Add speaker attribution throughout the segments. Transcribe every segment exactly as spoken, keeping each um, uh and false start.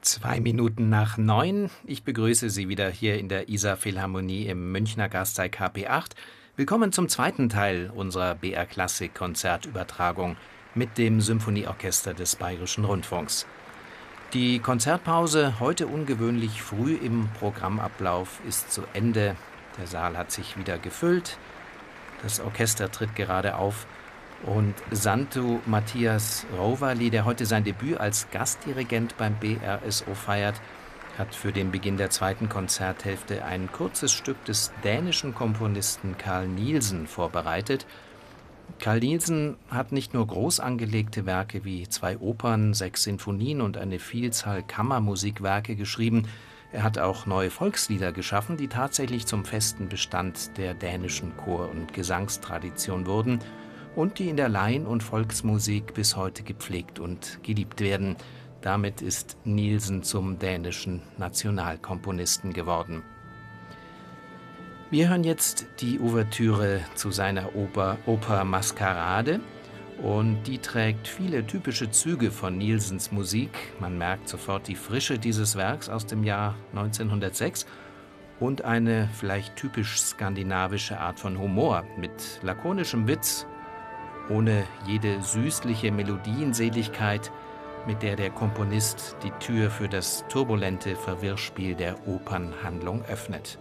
Speaker 1: Zwei Minuten nach neun. Ich begrüße Sie wieder hier in der Isar Philharmonie im Münchner Gasteig K P acht. Willkommen zum zweiten Teil unserer B R Klassik Konzertübertragung mit dem Symphonieorchester des Bayerischen Rundfunks. Die Konzertpause, heute ungewöhnlich früh im Programmablauf, ist zu Ende. Der Saal hat sich wieder gefüllt. Das Orchester tritt gerade auf. Und Santtu Matthias Rovali, der heute sein Debüt als Gastdirigent beim B R S O feiert, hat für den Beginn der zweiten Konzerthälfte ein kurzes Stück des dänischen Komponisten Carl Nielsen vorbereitet. Carl Nielsen hat nicht nur groß angelegte Werke wie zwei Opern, sechs Sinfonien und eine Vielzahl Kammermusikwerke geschrieben. Er hat auch neue Volkslieder geschaffen, die tatsächlich zum festen Bestand der dänischen Chor- und Gesangstradition wurden und die in der Laien- und Volksmusik bis heute gepflegt und geliebt werden. Damit ist Nielsen zum dänischen Nationalkomponisten geworden. Wir hören jetzt die Ouvertüre zu seiner Oper, Oper Maskarade, und die trägt viele typische Züge von Nielsens Musik. Man merkt sofort die Frische dieses Werks aus dem Jahr neunzehnhundertsechs und eine vielleicht typisch skandinavische Art von Humor mit lakonischem Witz, ohne jede süßliche Melodienseligkeit, mit der der Komponist die Tür für das turbulente Verwirrspiel der Opernhandlung öffnet.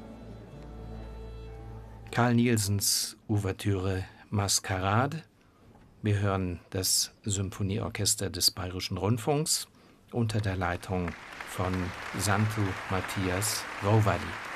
Speaker 1: Carl Nielsens Ouvertüre Maskarade. Wir hören das Symphonieorchester des Bayerischen Rundfunks unter der Leitung von Santtu Matthias Rovali.